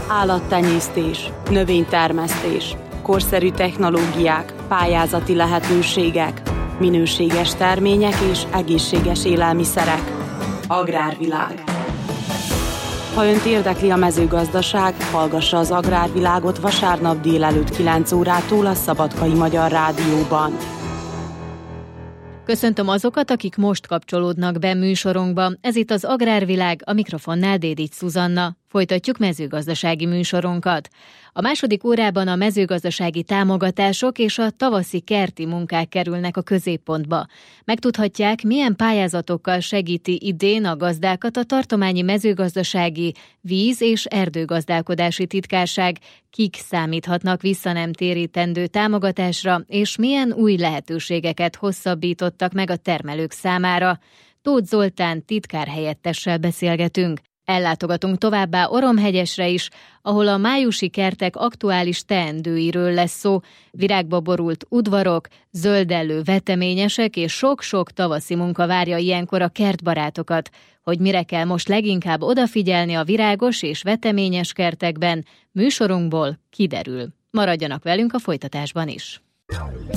állattenyésztés, növénytermesztés, korszerű technológiák, pályázati lehetőségek, minőséges termények és egészséges élelmiszerek. Agrárvilág. Ha önt érdekli a mezőgazdaság, hallgassa az Agrárvilágot vasárnap délelőtt 9 órától a Szabadkai Magyar Rádióban. Köszöntöm azokat, akik most kapcsolódnak be műsorunkba. Ez itt az Agrárvilág, a mikrofonnál Dédics Szuzanna. Folytatjuk mezőgazdasági műsorunkat. A második órában a mezőgazdasági támogatások és a tavaszi kerti munkák kerülnek a középpontba. Megtudhatják, milyen pályázatokkal segíti idén a gazdákat a Tartományi Mezőgazdasági, Víz- és Erdőgazdálkodási Titkárság, kik számíthatnak visszanemtérítendő támogatásra, és milyen új lehetőségeket hosszabbítottak meg a termelők számára. Tóth Zoltán titkárhelyettessel beszélgetünk. Ellátogatunk továbbá Oromhegyesre is, ahol a májusi kertek aktuális teendőiről lesz szó. Virágba borult udvarok, zöldellő veteményesek és sok-sok tavaszi munka várja ilyenkor a kertbarátokat. Hogy mire kell most leginkább odafigyelni a virágos és veteményes kertekben, műsorunkból kiderül. Maradjanak velünk a folytatásban is.